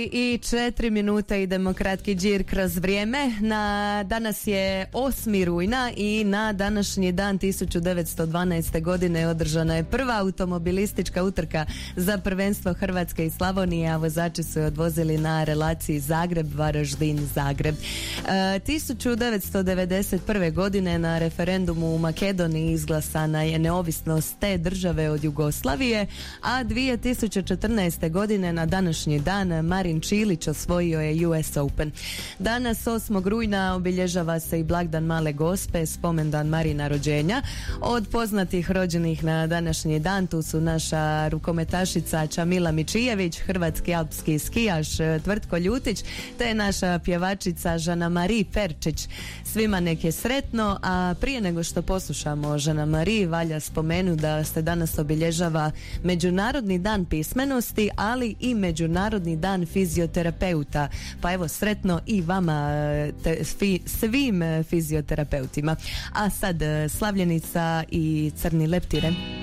I 4 minute idemo kratki džir kroz vrijeme. Danas je 8. rujna i na današnji dan 1912. godine održana je prva automobilistička utrka za prvenstvo Hrvatske i Slavonije, a vozači su je odvozili na relaciji Zagreb-Varaždin-Zagreb. 1991. godine na referendumu u Makedoniji izglasana je neovisnost te države od Jugoslavije, a 2014. godine na današnji dan Marin Čilić osvojio je US Open. Danas 8. rujna obilježava se i blagdan Male Gospe, spomendan Marina rođenja. Od poznatih rođenih na današnji dan tu su naša rukometašica Čamila Mičijević, hrvatski alpski skijaš Tvrtko Ljutić, te naša pjevačica Žana Marija Perčić. Svima nek je sretno, a prije nego što poslušamo Žana Marija, valja spomenuti da se danas obilježava Međunarodni dan pismenosti, ali i Međunarodni dan fizioterapeuta. Pa evo, sretno i vama, svim fizioterapeutima. A sad Slavljenica i Crni leptire.